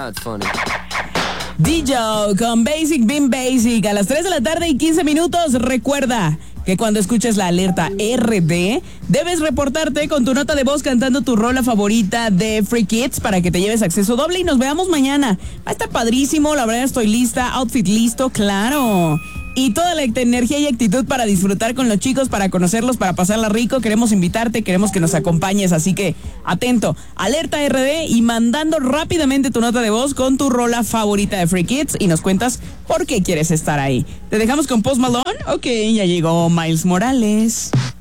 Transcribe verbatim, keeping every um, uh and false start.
D J con Basic Bean Basic a las tres de la tarde y quince minutos. Recuerda que cuando escuches la alerta R D, debes reportarte con tu nota de voz cantando tu rola favorita de Free Kids para que te lleves acceso doble y nos veamos mañana. Va a estar padrísimo, la verdad estoy lista, outfit listo, claro. Y toda la energía y actitud para disfrutar con los chicos, para conocerlos, para pasarla rico. Queremos invitarte, queremos que nos acompañes, así que atento, alerta R D y mandando rápidamente tu nota de voz con tu rola favorita de Free Kids y nos cuentas por qué quieres estar ahí. Te dejamos con Post Malone. Ok, ya llegó Miles Morales.